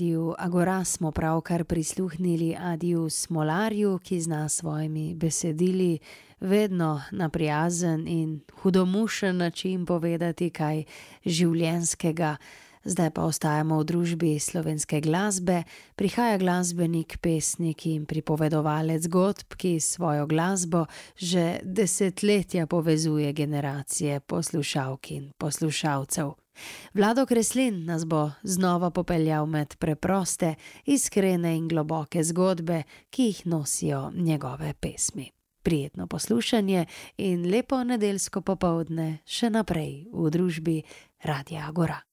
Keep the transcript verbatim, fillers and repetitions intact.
Radiu Agora smo pravkar prisluhnili Adiju Smolarju, ki zna s svojimi besedili vedno na prijazen in hudomušen način povedati kaj življenjskega. Zdaj pa ostajamo v družbi slovenske glasbe. Prihaja glasbenik, pesnik in pripovedovalec zgodb, ki s svojo glasbo že desetletja povezuje generacije poslušalk in poslušalcev. Vlado Kreslin nas bo znova popeljal med preproste, iskrene in globoke zgodbe, ki jih nosijo njegove pesmi. Prijetno poslušanje in lepo nedeljsko popoldne še naprej v družbi Radia Agora.